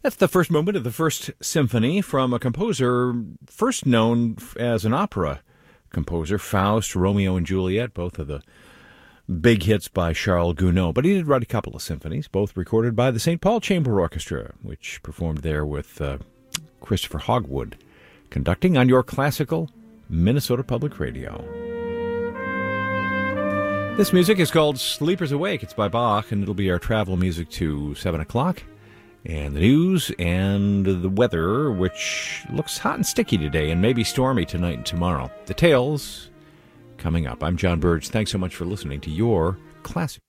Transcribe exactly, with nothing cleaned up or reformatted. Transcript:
That's the first movement of the First Symphony from a composer first known as an opera composer, Faust, Romeo and Juliet, both of the big hits by Charles Gounod. But he did write a couple of symphonies, both recorded by the Saint Paul Chamber Orchestra, which performed there with uh, Christopher Hogwood, conducting on your classical Minnesota Public Radio. This music is called Sleepers Awake. It's by Bach, and it'll be our travel music to seven o'clock. And the news and the weather, which looks hot and sticky today and maybe stormy tonight and tomorrow. Details coming up. I'm John Burge. Thanks so much for listening to your Classic